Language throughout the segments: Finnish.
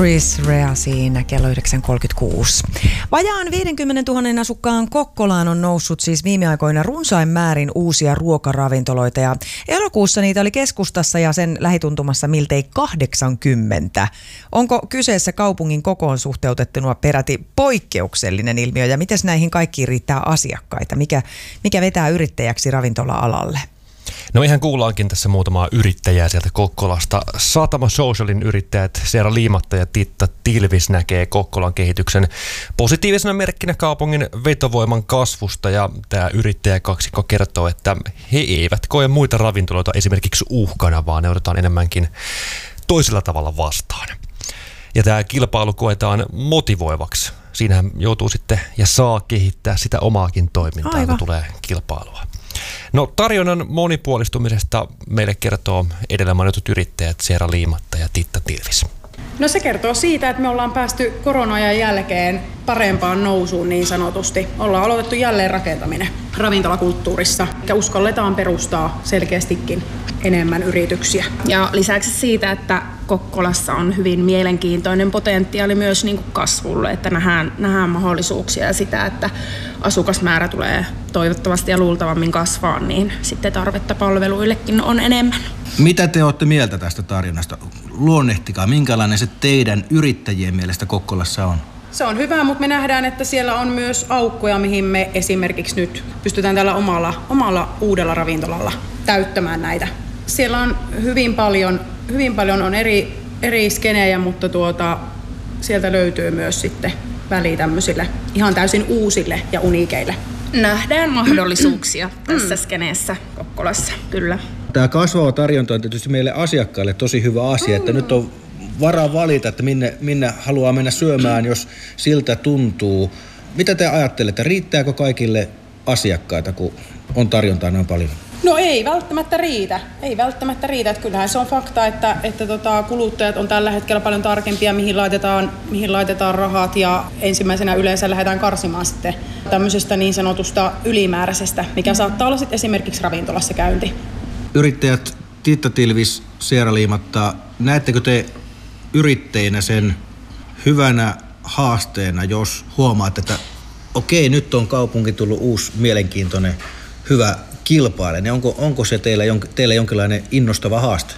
Chris Rea siinä kello 9.36. Vajaan 50 000 asukkaan Kokkolaan on noussut siis viime aikoina runsain määrin uusia ruokaravintoloita ja elokuussa niitä oli keskustassa ja sen lähituntumassa miltei 80. Onko kyseessä kaupungin kokoon suhteutettuna peräti poikkeuksellinen ilmiö ja miten näihin kaikkiin riittää asiakkaita? Mikä vetää yrittäjäksi ravintola-alalle? No ihan kuullaankin tässä muutamaa yrittäjää sieltä Kokkolasta. Satama Socialin yrittäjät Seera Liimatta ja Titta Tilvis näkee Kokkolan kehityksen positiivisena merkkinä kaupungin vetovoiman kasvusta. Ja tämä yrittäjäkaksikko kertoo, että he eivät koe muita ravintoloita esimerkiksi uhkana, vaan ne otetaan enemmänkin toisella tavalla vastaan. Ja tämä kilpailu koetaan motivoivaksi. Siinähän joutuu sitten ja saa kehittää sitä omaakin toimintaa, kun tulee kilpailua. No tarjonnan monipuolistumisesta meille kertoo edellä mainitut yrittäjät Seera Liimatta ja Titta Tilvis. No se kertoo siitä, että me ollaan päästy korona-ajan jälkeen parempaan nousuun niin sanotusti. Ollaan aloitettu jälleen rakentaminen ravintolakulttuurissa ja uskalletaan perustaa selkeästikin enemmän yrityksiä. Ja lisäksi siitä, että Kokkolassa on hyvin mielenkiintoinen potentiaali myös niin kuin kasvulle, että nähdään mahdollisuuksia ja sitä, että asukasmäärä tulee toivottavasti ja luultavammin kasvaa, niin sitten tarvetta palveluillekin on enemmän. Mitä te olette mieltä tästä tarjonnasta? Luonnehtikaa, minkälainen se teidän yrittäjien mielestä Kokkolassa on? Se on hyvä, mutta me nähdään, että siellä on myös aukkoja, mihin me esimerkiksi nyt pystytään tällä omalla uudella ravintolalla täyttämään näitä. Siellä on hyvin paljon on eri skenejä, mutta sieltä löytyy myös sitten väliä tämmöisille ihan täysin uusille ja uniikeille. Nähdään mahdollisuuksia tässä skeneessä Kokkolassa, kyllä. Tämä kasvava tarjonta on tietysti meille asiakkaille tosi hyvä asia, että nyt on varaa valita, että minne haluaa mennä syömään, jos siltä tuntuu. Mitä te ajattelette, riittääkö kaikille asiakkaita, kun on tarjontaa noin paljon? No ei välttämättä riitä. Että kyllähän se on fakta, että kuluttajat on tällä hetkellä paljon tarkempia, mihin laitetaan rahat ja ensimmäisenä yleensä lähdetään karsimaan sitten tämmöisestä niin sanotusta ylimääräisestä, mikä saattaa olla sitten esimerkiksi ravintolassa käynti. Yrittäjät Titta Tilvis, Seera Liimatta, näettekö te yrittäjinä sen hyvänä haasteena, jos huomaat, että okei, nyt on kaupunki tullut uusi, mielenkiintoinen, hyvä kilpailija, niin onko se teille jonkinlainen innostava haaste?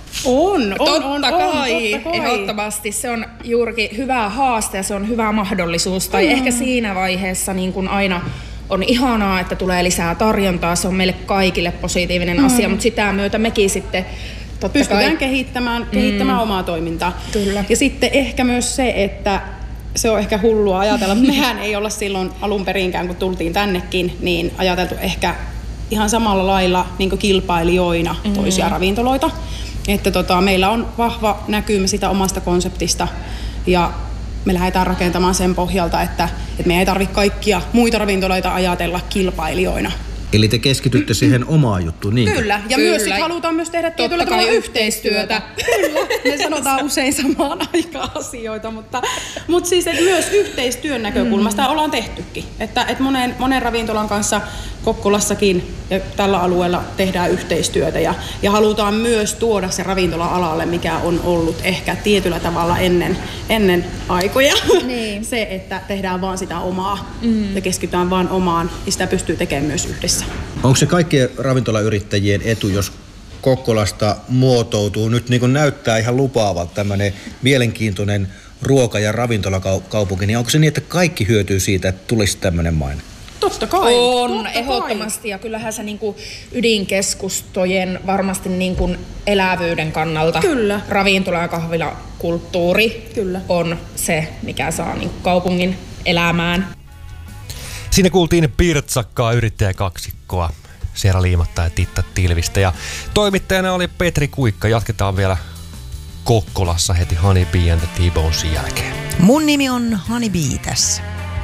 Totta kai. Ehdottomasti. Se on juurikin hyvä haaste ja se on hyvä mahdollisuus. Tai ehkä siinä vaiheessa niin kuin aina on ihanaa, että tulee lisää tarjontaa. Se on meille kaikille positiivinen asia, mutta sitä myötä mekin sitten pystytään kehittämään omaa toimintaa. Kyllä. Ja sitten ehkä myös se, että se on ehkä hullua ajatella. Mehän ei olla silloin alun perinkään, kun tultiin tännekin, niin ajateltu ehkä ihan samalla lailla niin kuin kilpailijoina toisia ravintoloita. Että meillä on vahva näkymä sitä omasta konseptista ja me lähdetään rakentamaan sen pohjalta, että me ei tarvitse kaikkia muita ravintoloita ajatella kilpailijoina. Eli te keskitytte siihen omaan juttuun, niin? Kyllä, ja myös sit halutaan myös tehdä tietyllä tavalla yhteistyötä. Kyllä, me sanotaan usein samaan aikaan asioita, mutta siis että myös yhteistyön näkökulmasta ollaan tehtykin. Että monen ravintolan kanssa Kokkolassakin ja tällä alueella tehdään yhteistyötä ja halutaan myös tuoda se ravintola-alalle, mikä on ollut ehkä tietyllä tavalla ennen aikoja. Niin. Se, että tehdään vaan sitä omaa ja keskitytään vaan omaan, ja sitä pystyy tekemään myös yhdessä. Onko se kaikkien ravintolayrittäjien etu, jos Kokkolasta muotoutuu, nyt niin kuin näyttää ihan lupaavalta tämmöinen mielenkiintoinen ruoka- ja ravintolakaupunki, niin onko se niin, että kaikki hyötyy siitä, että tulisi tämmöinen maine? Totta kai. On, ehdottomasti. Ja kyllähän se niinku ydinkeskustojen varmasti niinku elävyyden kannalta kyllä. Ravintola- ja kahvilakulttuuri kyllä. On se, mikä saa niinku kaupungin elämään. Siinä kuultiin pirtsakkaa yrittäjäkaksikkoa, Seera Liimatta ja Titta Tilvistä. Ja toimittajana oli Petri Kuikka. Jatketaan vielä Kokkolassa heti Honey Bee and the T-Bonesin jälkeen. Mun nimi on Honey Bee tässä.